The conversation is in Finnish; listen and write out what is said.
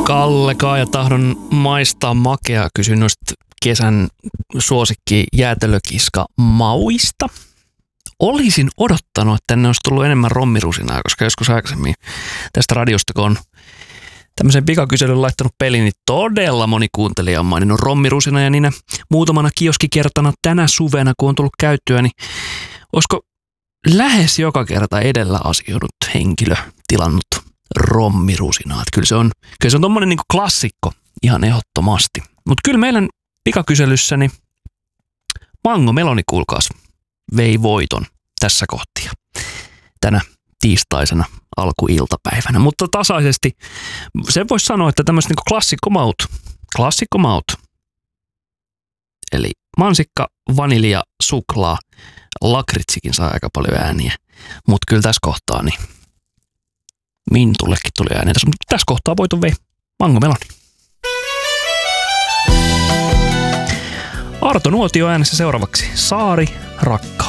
Kallekaa ja tahdon maistaa makea. Kysyn noista kesän suosikki jäätelökiska mauista. Olisin odottanut, että tänne olisi tullut enemmän rommirusinaa, koska joskus aikaisemmin tästä radiosta, kun on tämmöisen pikakyselyn laittanut peliin, niin todella moni kuuntelija on maininnut rommirusina ja niinä muutamana kioskikertana tänä suvena, kun on tullut käyttöä, niin olisiko lähes joka kerta edellä asioinut henkilö tilannut rommirusinaa. Kyllä se on tommonen niinku klassikko ihan ehdottomasti. Mutta kyllä meidän pikakyselyssä niin Mango Meloni, kuulkaas, vei voiton tässä kohtia tänä tiistaisena alkuiltapäivänä. Mutta tasaisesti sen voisi sanoa, että tämmöiset niinku klassikkomaut. Eli mansikka, vanilja, suklaa, lakritsikin saa aika paljon ääniä. Mutta kyllä tässä kohtaa niin Mintullekin tuli ääniä. Tässä kohtaa voiton vei Mango Meloni. Arto Nuotio äänessä seuraavaksi. Saari rakkaus.